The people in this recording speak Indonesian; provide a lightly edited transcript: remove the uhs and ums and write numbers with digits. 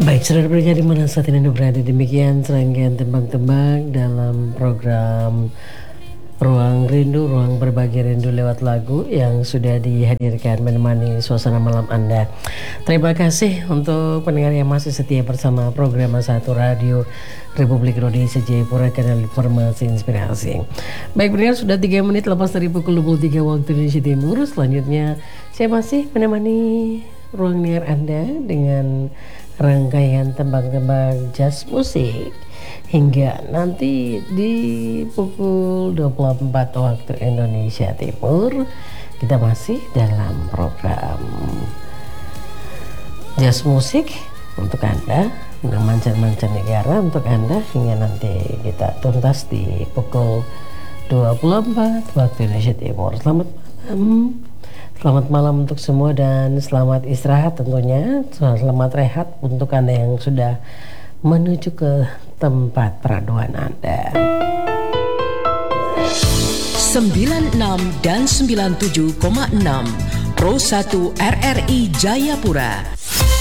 Baik, saudara pendengar di mana saat ini Anda berada, demikian serangkaian tembang-tembang dalam program Ruang Rindu, Ruang Berbagi Rindu lewat lagu yang sudah dihadirkan menemani suasana malam Anda. Terima kasih untuk pendengar yang masih setia bersama program Satu Radio Republik Indonesia Jayapura, kanal informasi inspirasi. Baik pendengar, sudah 3 menit lepas dari pukul 23 waktu Indonesia Timur. Selanjutnya saya masih menemani ruang dengar Anda dengan rangkaian tembang-tembang jazz musik hingga nanti di pukul 24 waktu Indonesia Timur. Kita masih dalam program jazz musik untuk Anda, mancanegara untuk Anda, hingga nanti kita tuntas di pukul 24 waktu Indonesia Timur. Selamat malam untuk semua dan selamat istirahat tentunya. Selamat rehat untuk Anda yang sudah menuju ke tempat peraduan Anda. 96 dan 97,6 Pro 1 RRI Jayapura.